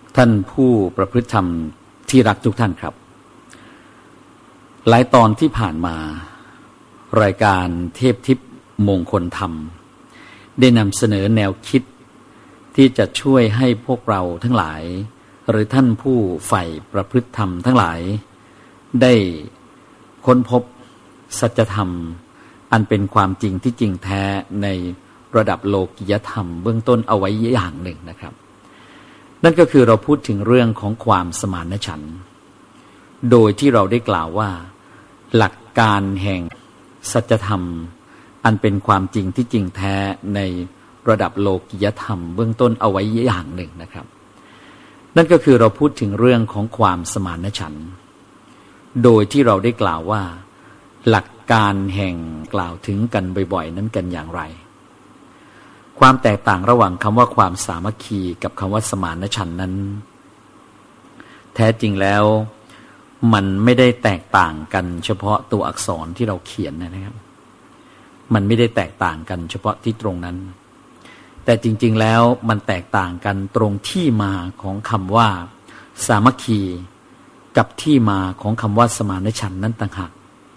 ท่านผู้ประพฤติธรรมที่รักทุกท่านครับหลายตอนที่ผ่านมารายการเทพทิพย์มงคลธรรมได้นำเสนอแนวคิดที่จะช่วยให้พวกเราทั้งหลายหรือท่านผู้ใฝ่ประพฤติธรรมทั้งหลายได้ค้นพบสัจธรรมอันเป็นความจริงที่จริงแท้ในระดับโลกิยธรรมเบื้องต้นเอาไว้อย่างหนึ่งนะครับนั่นก็คือเราพูดถึงเรื่องของความสมานฉันท์โดยที่เราได้กล่าวว่าหลักการแห่งสัจธรรมอันเป็นความจริงที่จริงแท้ในระดับโลกิยธรรมเบื้องต้นเอาไว้อย่างหนึ่งนะครับนั่นก็คือเราพูดถึงเรื่องของความสมานฉันท์โดยที่เราได้กล่าวว่าหลักการแห่งกล่าวถึงกันบ่อยๆนั้นกันอย่างไรความแตกต่างระหว่างคำว่าความสามัคคีกับคำว่าสมานฉันท์นั้นแท้จริงแล้วมันไม่ได้แตกต่างกันเฉพาะตัวอักษรที่เราเขียนนะครับมันไม่ได้แตกต่างกันเฉพาะที่ตรงนั้นแต่จริงๆแล้วมันแตกต่างกันตรงที่มาของคำว่าสามัคคีกับที่มาของคำว่าสมานฉันท์นั้นต่างหาก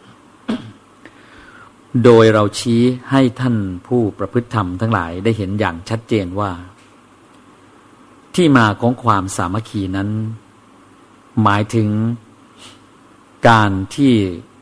โดยเราชี้ให้ท่านผู้ประพฤติธรรมทั้งหลายได้เห็นอย่างชัดเจนว่าที่มาของความสามัคคีนั้นหมายถึงการที่